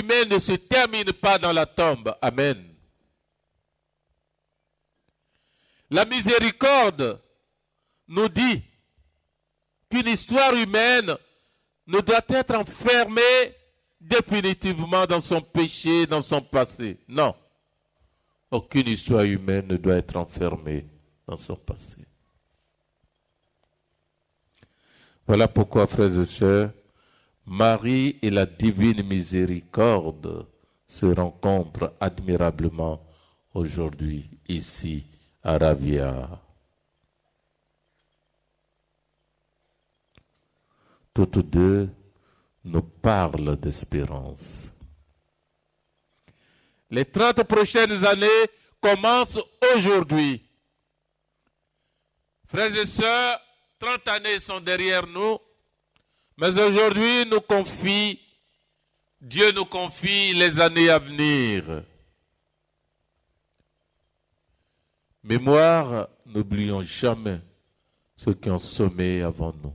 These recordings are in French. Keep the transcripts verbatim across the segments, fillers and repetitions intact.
humaine ne se termine pas dans la tombe. Amen. La miséricorde nous dit qu'une histoire humaine ne doit être enfermée définitivement dans son péché, dans son passé. Non. Aucune histoire humaine ne doit être enfermée dans son passé. Voilà pourquoi, frères et sœurs, Marie et la divine miséricorde se rencontrent admirablement aujourd'hui, ici, à Ravia. Toutes deux nous parlent d'espérance. Les trente prochaines années commencent aujourd'hui. Frères et sœurs, trente années sont derrière nous, mais aujourd'hui nous confie, Dieu nous confie les années à venir. Mémoire, n'oublions jamais ceux qui ont sommé avant nous.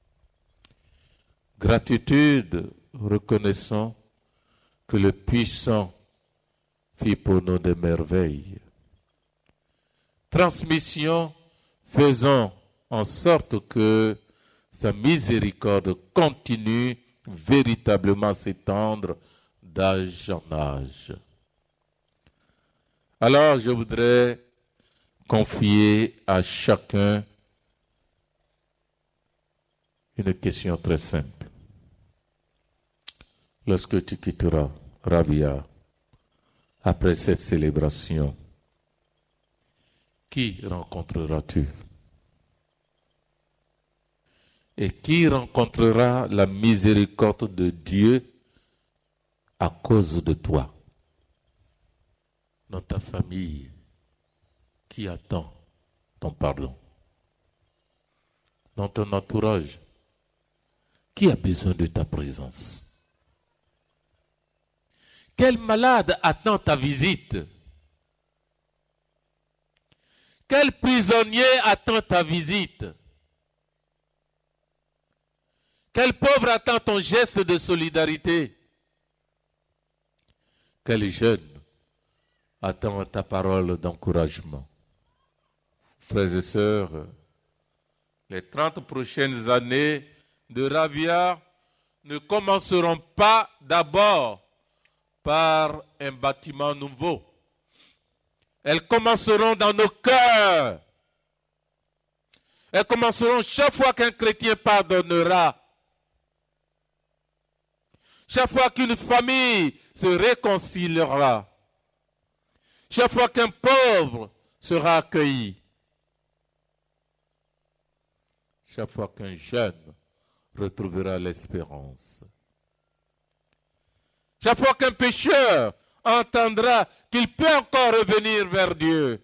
Gratitude, reconnaissons que le puissant fit pour nous des merveilles. Transmission, faisons en sorte que sa miséricorde continue véritablement à s'étendre d'âge en âge. Alors, je voudrais confier à chacun une question très simple. Lorsque tu quitteras Ravia, après cette célébration, qui rencontreras-tu? Et qui rencontrera la miséricorde de Dieu à cause de toi? Dans ta famille, qui attend ton pardon? Dans ton entourage, qui a besoin de ta présence? Quel malade attend ta visite? Quel prisonnier attend ta visite? Quel pauvre attend ton geste de solidarité? Quel jeune attend ta parole d'encouragement? Frères et sœurs, les trente prochaines années de Ravia ne commenceront pas d'abord par un bâtiment nouveau. Elles commenceront dans nos cœurs. Elles commenceront chaque fois qu'un chrétien pardonnera. Chaque fois qu'une famille se réconciliera. Chaque fois qu'un pauvre sera accueilli. Chaque fois qu'un jeune retrouvera l'espérance. Chaque fois qu'un pécheur entendra qu'il peut encore revenir vers Dieu.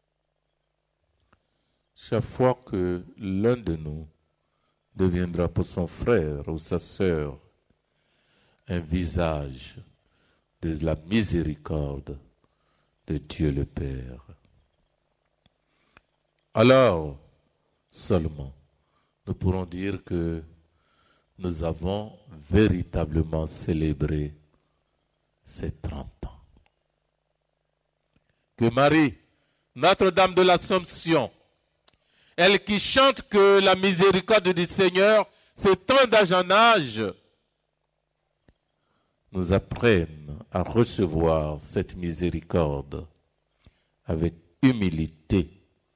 Chaque fois que l'un de nous deviendra pour son frère ou sa sœur un visage de la miséricorde de Dieu le Père. Alors, seulement, nous pourrons dire que nous avons véritablement célébré ces trente ans. Que Marie, Notre-Dame de l'Assomption, elle qui chante que la miséricorde du Seigneur s'étend d'âge en âge, nous apprenne à recevoir cette miséricorde avec humilité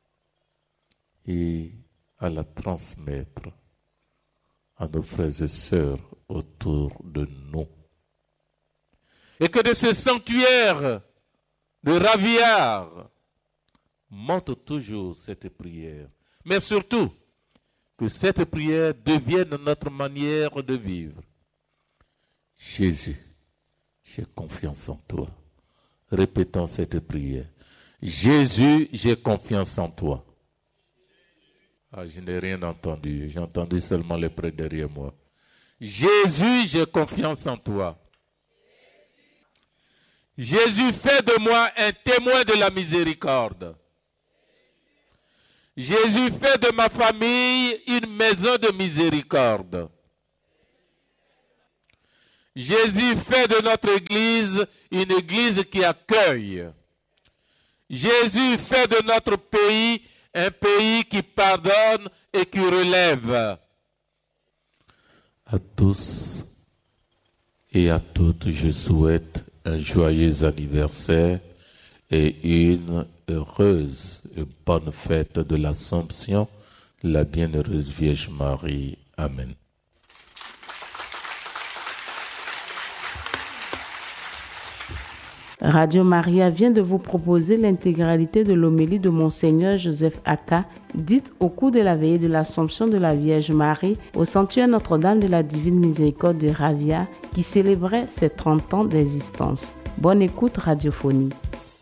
et à la transmettre à nos frères et sœurs autour de nous. Et que de ce sanctuaire de Ravillard monte toujours cette prière. Mais surtout, que cette prière devienne notre manière de vivre. Jésus, j'ai confiance en toi. Répétons cette prière. Jésus, j'ai confiance en toi. Ah, je n'ai rien entendu. J'ai entendu seulement les près derrière moi. Jésus, j'ai confiance en toi. Jésus, fais de moi un témoin de la miséricorde. Jésus, fais de ma famille une maison de miséricorde. Jésus fait de notre Église une Église qui accueille. Jésus fait de notre pays un pays qui pardonne et qui relève. À tous et à toutes, je souhaite un joyeux anniversaire et une heureuse et bonne fête de l'Assomption de la bienheureuse Vierge Marie. Amen. Radio Maria vient de vous proposer l'intégralité de l'homélie de Monseigneur Joseph Aka, dite au cours de la veillée de l'Assomption de la Vierge Marie au sanctuaire Notre-Dame de la Divine Miséricorde de Ravia, qui célébrait ses trente ans d'existence. Bonne écoute radiophonique.